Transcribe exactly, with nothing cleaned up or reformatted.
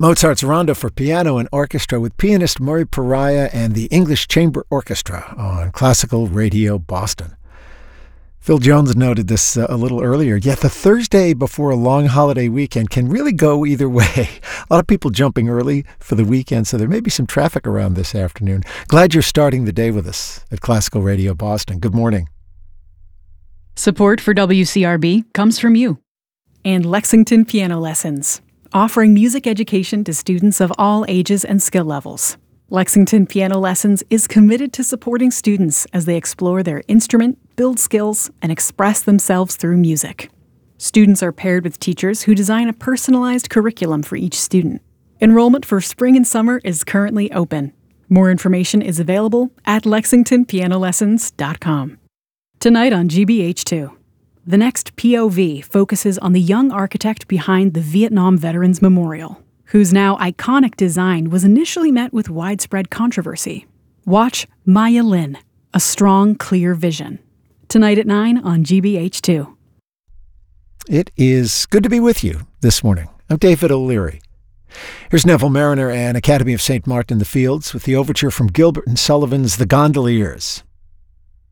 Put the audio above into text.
Mozart's Rondo for Piano and Orchestra with pianist Murray Pariah and the English Chamber Orchestra on Classical Radio Boston. Phil Jones noted this uh, a little earlier, yet the Thursday before a long holiday weekend can really go either way. A lot of people jumping early for the weekend, so there may be some traffic around this afternoon. Glad you're starting the day with us at Classical Radio Boston. Good morning. Support for W C R B comes from you. And Lexington Piano Lessons, offering music education to students of all ages and skill levels. Lexington Piano Lessons is committed to supporting students as they explore their instrument, build skills, and express themselves through music. Students are paired with teachers who design a personalized curriculum for each student. Enrollment for spring and summer is currently open. More information is available at lexington piano lessons dot com. Tonight on G B H two, the next P O V focuses on the young architect behind the Vietnam Veterans Memorial, whose now iconic design was initially met with widespread controversy. Watch Maya Lin, A Strong, Clear Vision. Tonight at nine on G B H two. It is good to be with you this morning. I'm David O'Leary. Here's Neville Marriner and Academy of Saint Martin in the Fields with the overture from Gilbert and Sullivan's The Gondoliers.